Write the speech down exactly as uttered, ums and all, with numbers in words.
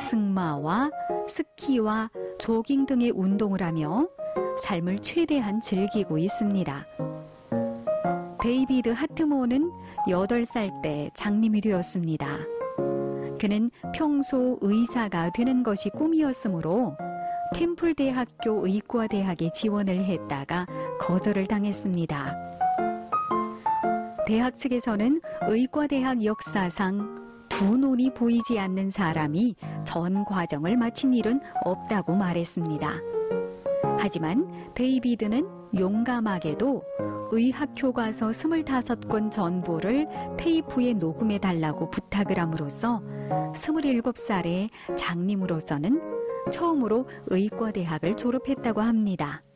승마와 스키와 조깅 등의 운동을 하며 삶을 최대한 즐기고 있습니다. 데이비드 하트모어는 여덟 살 때 장님이 되었습니다. 그는 평소 의사가 되는 것이 꿈이었으므로 템플대학교 의과대학에 지원을 했다가 거절을 당했습니다. 대학 측에서는 의과대학 역사상 두 눈이 보이지 않는 사람이 전 과정을 마친 일은 없다고 말했습니다. 하지만 데이비드는 용감하게도 의학교과서 스물다섯 권 전부를 테이프에 녹음해달라고 부탁을 함으로써 스물일곱 살에 장님으로서는 처음으로 의과대학을 졸업했다고 합니다.